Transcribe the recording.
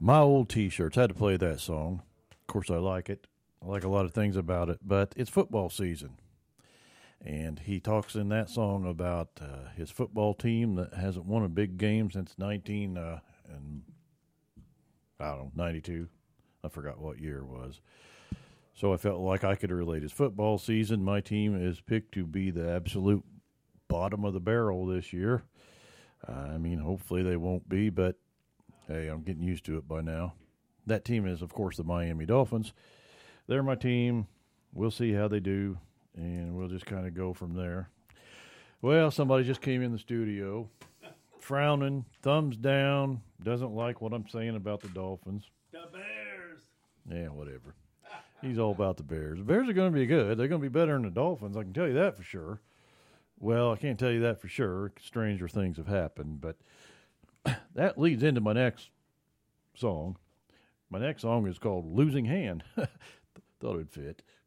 My old T-shirts. Had to play that song. Of course, I like it. I like a lot of things about it, but it's football season. And he talks in that song about his football team that hasn't won a big game since 92. I forgot what year it was. So I felt like I could relate. It's football season. My team is picked to be the absolute bottom of the barrel this year. I mean, hopefully they won't be, but hey, I'm getting used to it by now. That team is, of course, the Miami Dolphins. They're my team. We'll see how they do, and we'll just kind of go from there. Well, somebody just came in the studio, frowning, thumbs down, doesn't like what I'm saying about the Dolphins. The Bears. Yeah, whatever. He's all about the Bears. The Bears are going to be good. They're going to be better than the Dolphins. I can tell you that for sure. Well, I can't tell you that for sure. Stranger things have happened, but that leads into my next song. My next song is called Losing Hand. Thought it'd fit.